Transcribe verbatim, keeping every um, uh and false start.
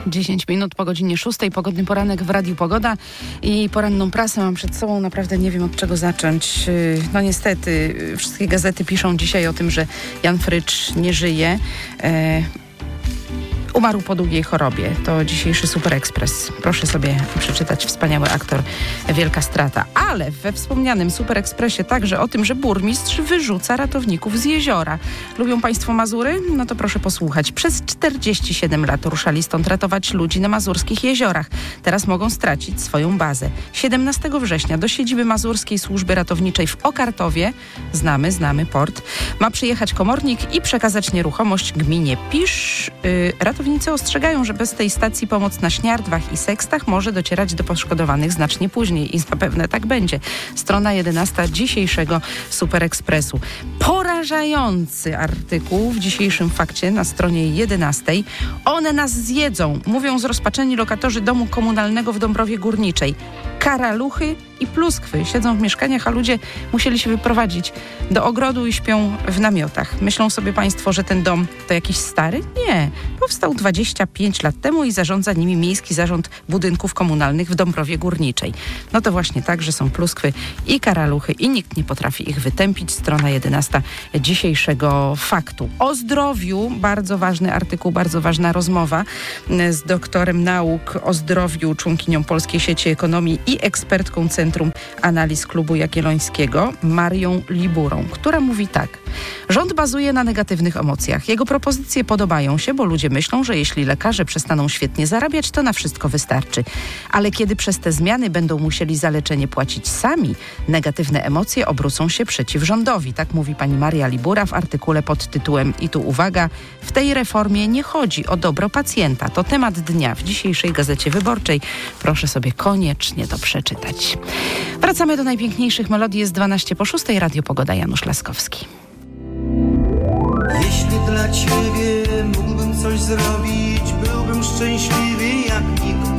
dziesięć minut po godzinie szóstej, pogodny poranek w Radiu Pogoda i poranną prasę mam przed sobą. Naprawdę nie wiem, od czego zacząć. No niestety, wszystkie gazety piszą dzisiaj o tym, że Jan Frycz nie żyje. E- Umarł po długiej chorobie. To dzisiejszy Super Express. Proszę sobie przeczytać. Wspaniały aktor, wielka strata. Ale we wspomnianym Super Expressie także o tym, że burmistrz wyrzuca ratowników z jeziora. Lubią Państwo Mazury? No to proszę posłuchać. Przez czterdzieści siedem lat ruszali stąd ratować ludzi na mazurskich jeziorach. Teraz mogą stracić swoją bazę. siedemnastego września do siedziby Mazurskiej Służby Ratowniczej w Okartowie, znamy, znamy port, ma przyjechać komornik i przekazać nieruchomość gminie Pisz. Yy, ratownicy ostrzegają, że bez tej stacji pomoc na Śniardwach i Sekstach może docierać do poszkodowanych znacznie później i zapewne tak będzie. Strona jedenasta dzisiejszego Super Expressu. Porażający artykuł w dzisiejszym Fakcie na stronie jedenastej. One nas zjedzą, mówią zrozpaczeni lokatorzy domu komunalnego w Dąbrowie Górniczej. Karaluchy i pluskwy siedzą w mieszkaniach, a ludzie musieli się wyprowadzić do ogrodu i śpią w namiotach. Myślą sobie Państwo, że ten dom to jakiś stary? Nie. Powstał dwadzieścia pięć lat temu i zarządza nimi Miejski Zarząd Budynków Komunalnych w Dąbrowie Górniczej. No to właśnie tak, że są pluskwy i karaluchy i nikt nie potrafi ich wytępić. Strona jedenasta dzisiejszego Faktu. O zdrowiu, bardzo ważny artykuł, bardzo ważna rozmowa z doktorem nauk o zdrowiu, członkinią Polskiej Sieci Ekonomii i ekspertką Centrum Analiz Klubu Jagiellońskiego, Marią Liburą, która mówi tak. Rząd bazuje na negatywnych emocjach. Jego propozycje podobają się, bo ludzie myślą, że jeśli lekarze przestaną świetnie zarabiać, to na wszystko wystarczy. Ale kiedy przez te zmiany będą musieli za leczenie płacić sami, negatywne emocje obrócą się przeciw rządowi. Tak mówi pani Maria Libura w artykule pod tytułem, i tu uwaga, w tej reformie nie chodzi o dobro pacjenta. To temat dnia w dzisiejszej Gazecie Wyborczej. Proszę sobie koniecznie to przeczytać. Wracamy do najpiękniejszych melodii. Jest dwanaście po szóstej. Radio Pogoda, Janusz Laskowski. Jeśli dla ciebie mógłbym coś zrobić, byłbym szczęśliwy jak nikt.